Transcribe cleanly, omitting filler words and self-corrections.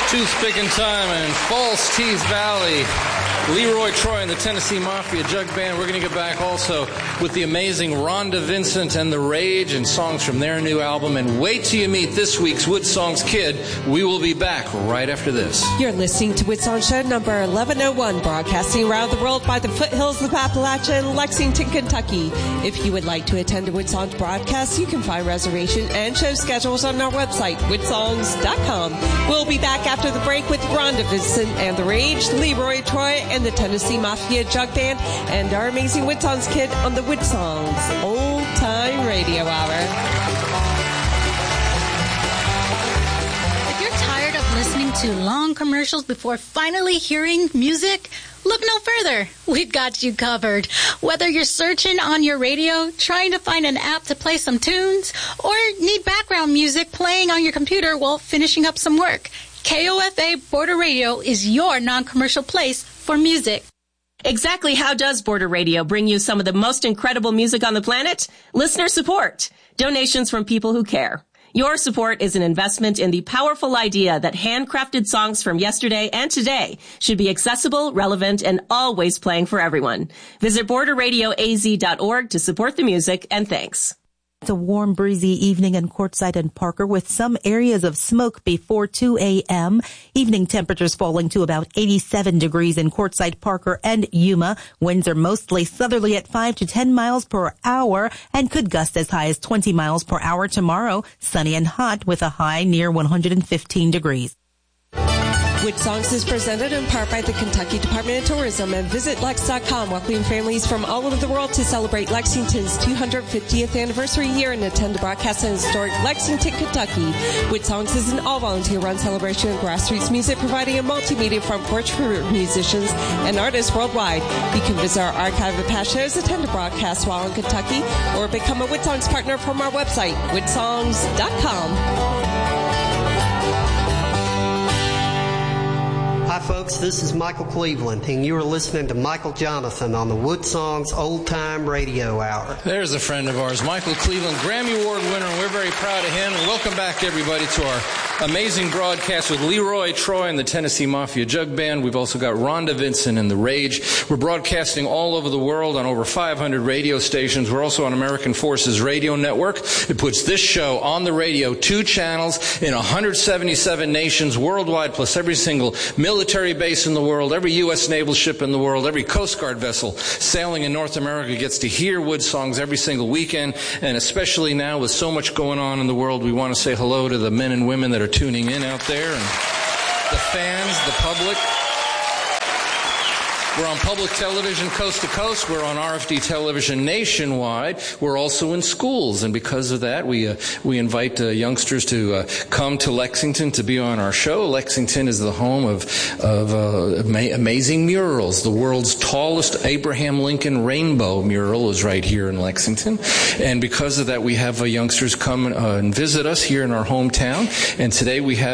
Toothpick and Time and False Teeth Valley. Leroy Troy and the Tennessee Mafia Jug Band. We're going to get back also with the amazing Rhonda Vincent and The Rage and songs from their new album. And wait till you meet this week's Wood Songs Kid. We will be back right after this. You're listening to Wood Song Show number 1101, broadcasting around the world by the foothills of Appalachia in Lexington, Kentucky. If you would like to attend a Wood Songs broadcast, you can find reservation and show schedules on our website, woodsongs.com. We'll be back after the break with Rhonda Vincent and The Rage, Leroy Troy, and the Tennessee Mafia Jug Band, and our amazing Wood Songs Kid on the Wood Songs Old Time Radio Hour. If you're tired of listening to long commercials before finally hearing music, look no further. We've got you covered. Whether you're searching on your radio, trying to find an app to play some tunes, or need background music playing on your computer while finishing up some work, KOFA Border Radio is your non-commercial place for music. Exactly how does Border Radio bring you some of the most incredible music on the planet? Listener support. Donations from people who care. Your support is an investment in the powerful idea that handcrafted songs from yesterday and today should be accessible, relevant, and always playing for everyone. Visit borderradioaz.org to support the music, and thanks. It's a warm, breezy evening in Quartzsite and Parker with some areas of smoke before 2 a.m. Evening temperatures falling to about 87 degrees in Quartzsite, Parker, and Yuma. Winds are mostly southerly at 5 to 10 miles per hour and could gust as high as 20 miles per hour tomorrow. Sunny and hot with a high near 115 degrees. Wood Songs is presented in part by the Kentucky Department of Tourism and VisitLex.com, welcoming families from all over the world to celebrate Lexington's 250th anniversary year and attend the broadcast in historic Lexington, Kentucky. Wood Songs is an all-volunteer-run celebration of grassroots music, providing a multimedia front porch for musicians and artists worldwide. You can visit our archive of past shows, attend a broadcast while in Kentucky, or become a Wood Songs partner from our website, woodsongs.com. Hi folks, this is Michael Cleveland, and you are listening to Michael Jonathan on the Wood Songs Old Time Radio Hour. There's a friend of ours, Michael Cleveland, Grammy Award winner, and we're very proud of him. And welcome back, everybody, to our amazing broadcast with Leroy Troy and the Tennessee Mafia Jug Band. We've also got Rhonda Vincent and The Rage. We're broadcasting all over the world on over 500 radio stations. We're also on American Forces Radio Network. It puts this show on the radio, 2 channels in 177 nations worldwide, plus every single military base in the world, every U.S. naval ship in the world, every Coast Guard vessel sailing in North America gets to hear Wood Songs every single weekend. And especially now with so much going on in the world, we want to say hello to the men and women that are tuning in out there, and the fans, the public. We're on public television coast to coast. We're on RFD television nationwide. We're also in schools, and because of that, we invite youngsters to come to Lexington to be on our show. Lexington is the home of amazing murals. The world's tallest Abraham Lincoln rainbow mural is right here in Lexington, and because of that, we have youngsters come and visit us here in our hometown. And today we have